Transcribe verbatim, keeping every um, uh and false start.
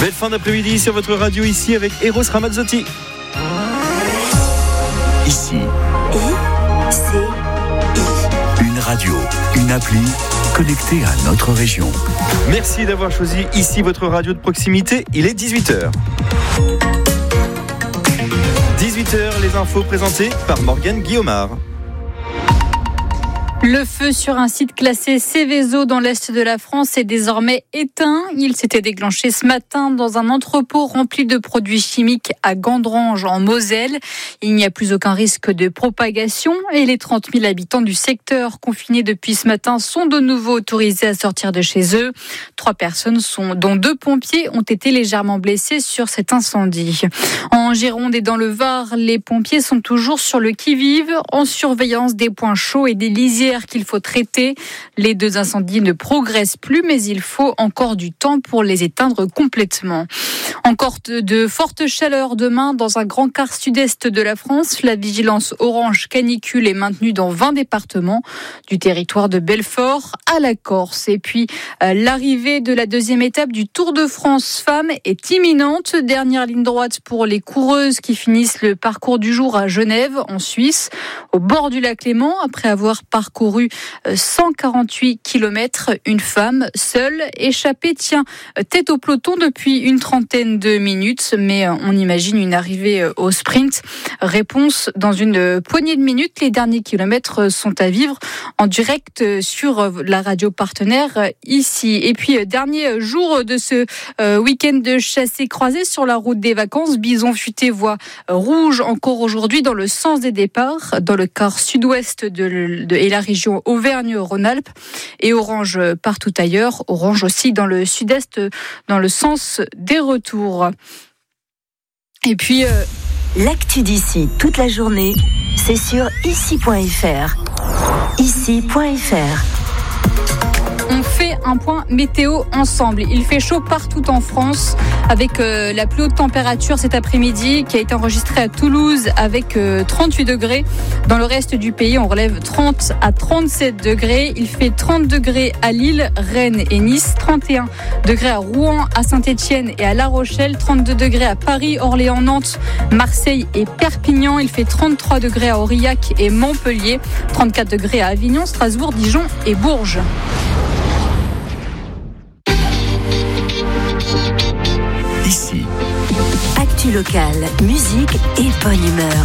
Belle fin d'après-midi sur votre radio ici avec Eros Ramazzotti. Ici. I, C, I. Une radio, une appli connectée à notre région. Merci d'avoir choisi ici votre radio de proximité. Il est dix-huit heures. dix-huit heures, les infos présentées par Morgane Guillaumard. Le feu sur un site classé Céveso dans l'est de la France est désormais éteint. Il s'était déclenché ce matin dans un entrepôt rempli de produits chimiques à Gandrange en Moselle. Il n'y a plus aucun risque de propagation et les trente mille habitants du secteur confinés depuis ce matin sont de nouveau autorisés à sortir de chez eux. Trois personnes, sont, dont deux pompiers, ont été légèrement blessés sur cet incendie. En Gironde et dans le Var, les pompiers sont toujours sur le qui-vive en surveillance des points chauds et des lisières qu'il faut traiter. Les deux incendies ne progressent plus, mais il faut encore du temps pour les éteindre complètement. Encore de fortes chaleurs demain dans un grand quart sud-est de la France. La vigilance orange canicule est maintenue dans vingt départements, du territoire de Belfort à la Corse. Et puis, euh, l'arrivée de la deuxième étape du Tour de France Femmes est imminente. Dernière ligne droite pour les coureuses qui finissent le parcours du jour à Genève, en Suisse, au bord du lac Léman, après avoir parcouru cent quarante-huit kilomètres. Une femme seule, échappée, tient tête au peloton depuis une trentaine de minutes, mais on imagine une arrivée au sprint. Réponse dans une poignée de minutes. Les derniers kilomètres sont à vivre en direct sur la radio partenaire ici. Et puis, dernier jour de ce week-end de chassé-croisé sur la route des vacances. Bison futé voie rouge encore aujourd'hui dans le sens des départs, dans le quart sud-ouest de, de et la région Auvergne-Rhône-Alpes, et orange partout ailleurs. Orange aussi dans le sud-est, dans le sens des retours. Et puis... Euh... L'actu d'ici toute la journée, c'est sur ici point f r. ici point f r. On fait un point météo ensemble. Il fait chaud partout en France avec euh, la plus haute température cet après-midi qui a été enregistrée à Toulouse avec euh, trente-huit degrés. Dans le reste du pays, on relève trente à trente-sept degrés. Il fait trente degrés à Lille, Rennes et Nice, trente et un degrés à Rouen, à Saint-Étienne et à La Rochelle, trente-deux degrés à Paris, Orléans, Nantes, Marseille et Perpignan. Il fait trente-trois degrés à Aurillac et Montpellier, trente-quatre degrés à Avignon, Strasbourg, Dijon et Bourges. Ici. Actu locale, musique et bonne humeur.